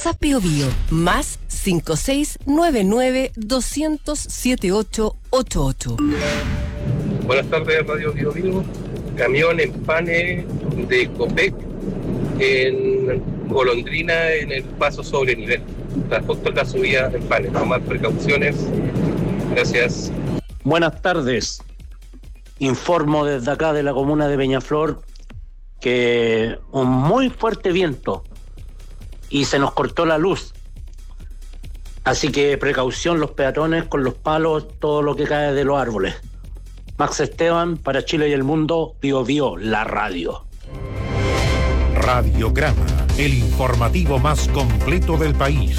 WhatsApp Bio Bio, más 5699-200-7888. Buenas tardes, Radio Bio Bio. Camión en pane de Copec en Golondrina en el paso sobre nivel. Justo la subida en pane. Tomar precauciones. Gracias. Buenas tardes. Informo desde acá de la comuna de Peñaflor que un muy fuerte viento y se nos cortó la luz. Así que precaución los peatones con los palos, todo lo que cae de los árboles. Max Esteban, para Chile y el mundo, Bio Bio, la radio. Radiograma, el informativo más completo del país.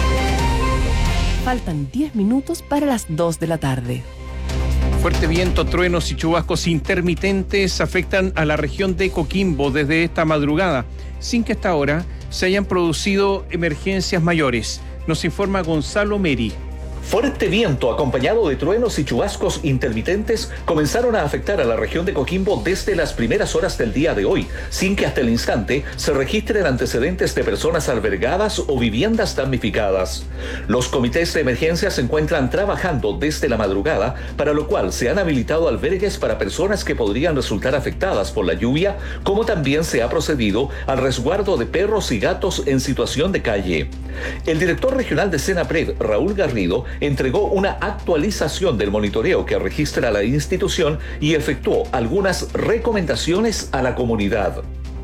Faltan 10 minutos para las 2 de la tarde. Fuerte viento, truenos y chubascos intermitentes afectan a la región de Coquimbo desde esta madrugada, sin que hasta ahora se hayan producido emergencias mayores. Nos informa Gonzalo Meri. Fuerte viento acompañado de truenos y chubascos intermitentes comenzaron a afectar a la región de Coquimbo desde las primeras horas del día de hoy, sin que hasta el instante se registren antecedentes de personas albergadas o viviendas damnificadas. Los comités de emergencia se encuentran trabajando desde la madrugada, para lo cual se han habilitado albergues para personas que podrían resultar afectadas por la lluvia, como también se ha procedido al resguardo de perros y gatos en situación de calle. El director regional de Senapred, Raúl Garrido, entregó una actualización del monitoreo que registra la institución y efectuó algunas recomendaciones a la comunidad.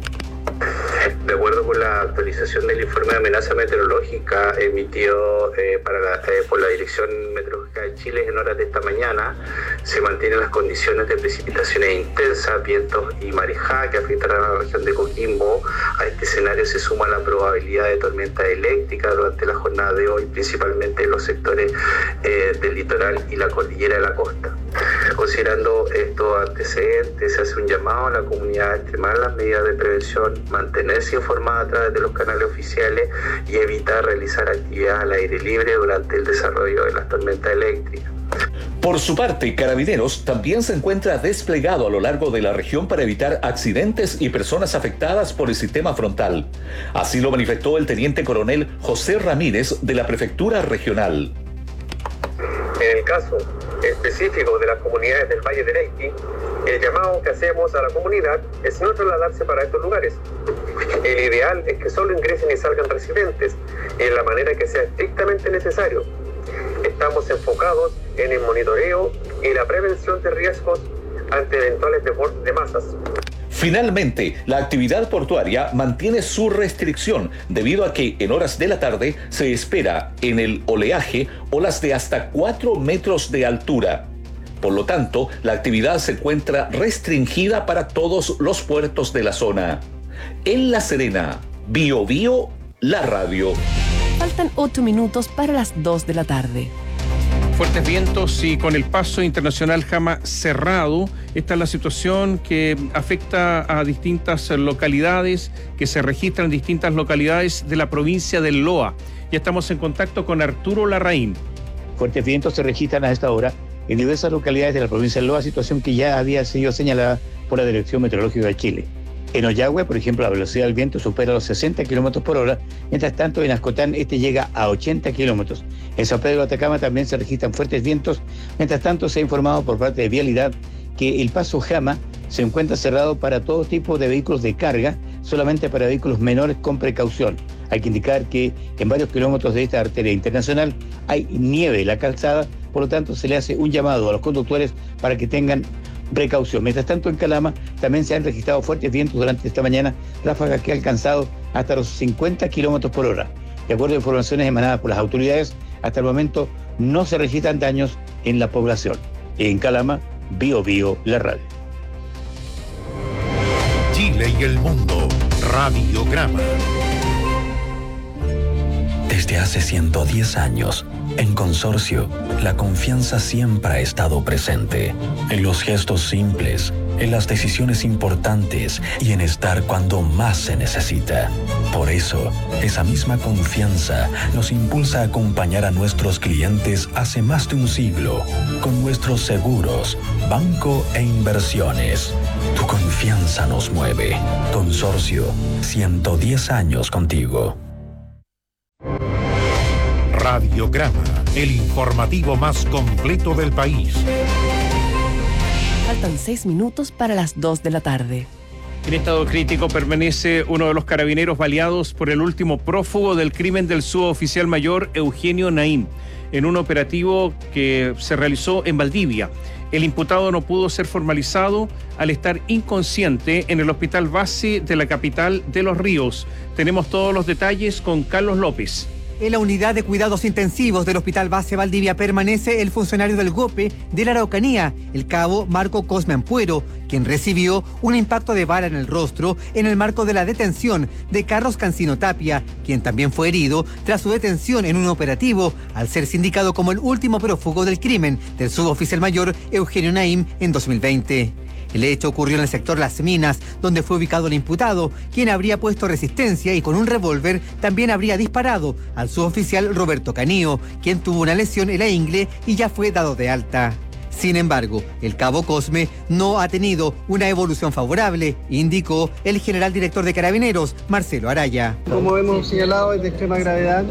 De acuerdo con la actualización del informe de amenaza meteorológica emitido por la Dirección Meteorológica de Chile en horas de esta mañana, se mantienen las condiciones de precipitaciones intensas, vientos y marejada que afectarán a la región de Coquimbo. A este escenario se suma la probabilidad de tormenta eléctrica durante la jornada de hoy, principalmente en los sectores del litoral y la cordillera de la costa. Considerando estos antecedentes, se hace un llamado a la comunidad a extremar las medidas de prevención, mantenerse informada a través de los canales oficiales y evitar realizar actividades al aire libre durante el desarrollo de las tormentas eléctricas. Por su parte, Carabineros también se encuentra desplegado a lo largo de la región para evitar accidentes y personas afectadas por el sistema frontal. Así lo manifestó el teniente coronel José Ramírez de la Prefectura Regional. En el caso específico de las comunidades del Valle de Leyte, el llamado que hacemos a la comunidad es no trasladarse para estos lugares. El ideal es que solo ingresen y salgan residentes en la manera que sea estrictamente necesario. Estamos enfocados en el monitoreo y la prevención de riesgos ante eventuales desbordes de masas. Finalmente, la actividad portuaria mantiene su restricción debido a que en horas de la tarde se espera en el oleaje olas de hasta 4 metros de altura. Por lo tanto, la actividad se encuentra restringida para todos los puertos de la zona. En La Serena, Bio Bio, la radio. Faltan 8 minutos para las 2 de la tarde. Fuertes vientos y con el paso internacional Jama cerrado, esta es la situación que afecta a distintas localidades, que se registran en distintas localidades de la provincia del Loa. Ya estamos en contacto con Arturo Larraín. Fuertes vientos se registran a esta hora en diversas localidades de la provincia del Loa, situación que ya había sido señalada por la Dirección Meteorológica de Chile. En Ollagüe, por ejemplo, la velocidad del viento supera los 60 kilómetros por hora, mientras tanto en Ascotán este llega a 80 kilómetros. En San Pedro de Atacama también se registran fuertes vientos, mientras tanto se ha informado por parte de Vialidad que el paso Jama se encuentra cerrado para todo tipo de vehículos de carga, solamente para vehículos menores con precaución. Hay que indicar que en varios kilómetros de esta arteria internacional hay nieve en la calzada, por lo tanto se le hace un llamado a los conductores para que tengan precaución. Mientras tanto, en Calama también se han registrado fuertes vientos durante esta mañana, ráfagas que han alcanzado hasta los 50 kilómetros por hora. De acuerdo a informaciones emanadas por las autoridades, hasta el momento no se registran daños en la población. En Calama, Bio Bio, la radio. Chile y el mundo, Radiograma. Desde hace 110 años, en Consorcio, la confianza siempre ha estado presente, en los gestos simples, en las decisiones importantes y en estar cuando más se necesita. Por eso, esa misma confianza nos impulsa a acompañar a nuestros clientes hace más de un siglo, con nuestros seguros, banco e inversiones. Tu confianza nos mueve. Consorcio, 110 años contigo. Radiograma, el informativo más completo del país. Faltan 6 minutos para las 2 de la tarde. En estado crítico permanece uno de los carabineros baleados por el último prófugo del crimen del suboficial mayor Eugenio Naín, en un operativo que se realizó en Valdivia. El imputado no pudo ser formalizado al estar inconsciente en el hospital base de la capital de Los Ríos. Tenemos todos los detalles con Carlos López. En la unidad de cuidados intensivos del Hospital Base Valdivia permanece el funcionario del GOPE de la Araucanía, el cabo Marco Cosme Ampuero, quien recibió un impacto de bala en el rostro en el marco de la detención de Carlos Cancino Tapia, quien también fue herido tras su detención en un operativo, al ser sindicado como el último prófugo del crimen del suboficial mayor Eugenio Naín en 2020. El hecho ocurrió en el sector Las Minas, donde fue ubicado el imputado, quien habría puesto resistencia y con un revólver también habría disparado al suboficial Roberto Canío, quien tuvo una lesión en la ingle y ya fue dado de alta. Sin embargo, el cabo Cosme no ha tenido una evolución favorable, indicó el general director de Carabineros, Marcelo Araya. Como hemos señalado, es de extrema gravedad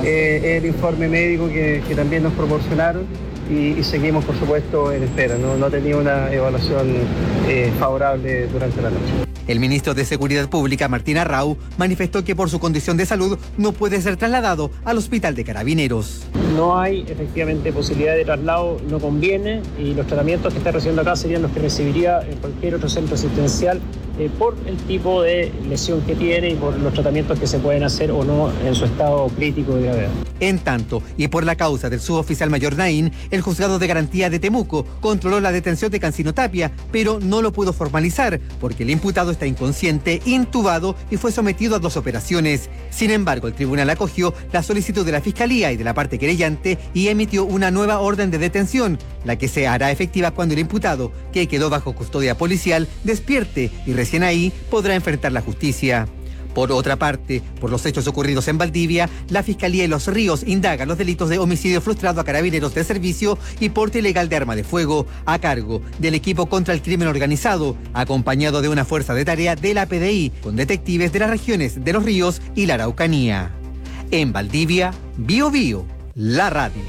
el informe médico que también nos proporcionaron. Y seguimos, por supuesto, en espera. No ha tenido una evaluación favorable durante la noche. El ministro de Seguridad Pública, Martín Arrau, manifestó que por su condición de salud no puede ser trasladado al hospital de Carabineros. No hay efectivamente posibilidad de traslado, no conviene, y los tratamientos que está recibiendo acá serían los que recibiría en cualquier otro centro asistencial por el tipo de lesión que tiene y por los tratamientos que se pueden hacer o no en su estado crítico de gravedad. En tanto, y por la causa del suboficial mayor Naín, el juzgado de garantía de Temuco controló la detención de Cancino Tapia, pero no lo pudo formalizar porque el imputado está inconsciente, intubado y fue sometido a 2 operaciones. Sin embargo, el tribunal acogió la solicitud de la Fiscalía y de la parte querellante y emitió una nueva orden de detención, la que se hará efectiva cuando el imputado, que quedó bajo custodia policial, despierte y recién ahí podrá enfrentar la justicia. Por otra parte, por los hechos ocurridos en Valdivia, la Fiscalía de Los Ríos indaga los delitos de homicidio frustrado a carabineros de servicio y porte ilegal de arma de fuego, a cargo del equipo contra el crimen organizado, acompañado de una fuerza de tarea de la PDI, con detectives de las regiones de Los Ríos y la Araucanía. En Valdivia, Bio Bio, la radio.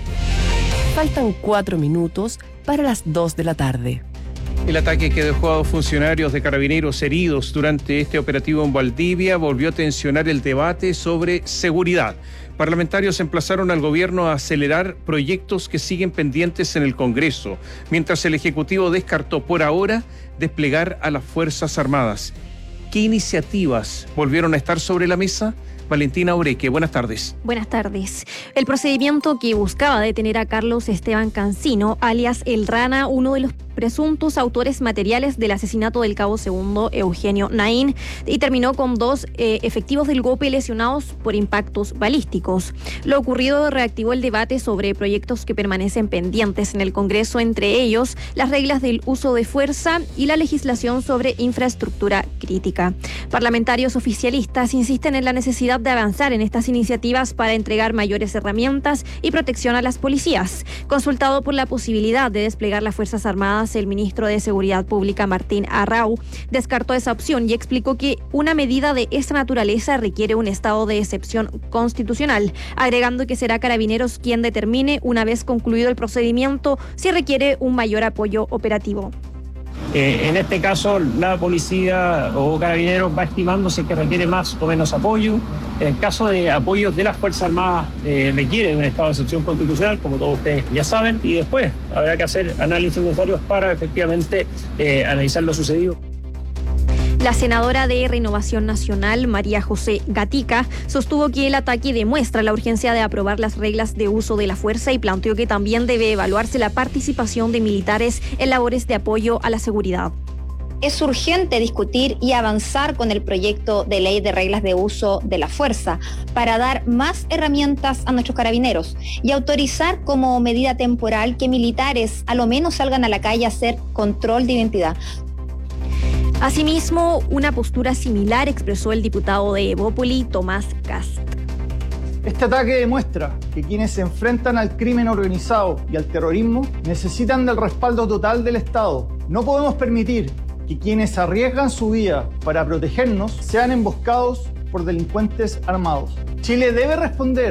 Faltan 4 minutos para las 2 de la tarde. El ataque que dejó a 2 funcionarios de Carabineros heridos durante este operativo en Valdivia volvió a tensionar el debate sobre seguridad. Parlamentarios emplazaron al gobierno a acelerar proyectos que siguen pendientes en el Congreso, mientras el Ejecutivo descartó por ahora desplegar a las Fuerzas Armadas. ¿Qué iniciativas volvieron a estar sobre la mesa? Valentina Ureque, buenas tardes. Buenas tardes. El procedimiento que buscaba detener a Carlos Esteban Cancino, alias El Rana, uno de los presuntos autores materiales del asesinato del cabo segundo Eugenio Naín, y terminó con 2 efectivos del GOPE lesionados por impactos balísticos. Lo ocurrido reactivó el debate sobre proyectos que permanecen pendientes en el Congreso, entre ellos las reglas del uso de fuerza y la legislación sobre infraestructura crítica. Parlamentarios oficialistas insisten en la necesidad de avanzar en estas iniciativas para entregar mayores herramientas y protección a las policías. Consultado por la posibilidad de desplegar las Fuerzas Armadas, el ministro de Seguridad Pública, Martín Arrau, descartó esa opción y explicó que una medida de esta naturaleza requiere un estado de excepción constitucional, agregando que será Carabineros quien determine, una vez concluido el procedimiento, si requiere un mayor apoyo operativo. En este caso, la policía o Carabineros va estimando si es que requiere más o menos apoyo. En el caso de apoyo de las Fuerzas Armadas, requiere un estado de excepción constitucional, como todos ustedes ya saben, y después habrá que hacer análisis necesarios para efectivamente analizar lo sucedido. La senadora de Renovación Nacional, María José Gatica, sostuvo que el ataque demuestra la urgencia de aprobar las reglas de uso de la fuerza y planteó que también debe evaluarse la participación de militares en labores de apoyo a la seguridad. Es urgente discutir y avanzar con el proyecto de ley de reglas de uso de la fuerza para dar más herramientas a nuestros carabineros y autorizar como medida temporal que militares a lo menos salgan a la calle a hacer control de identidad. Asimismo, una postura similar expresó el diputado de Evópoli, Tomás Cast. Este ataque demuestra que quienes se enfrentan al crimen organizado y al terrorismo necesitan del respaldo total del Estado. No podemos permitir que quienes arriesgan su vida para protegernos sean emboscados por delincuentes armados. Chile debe responder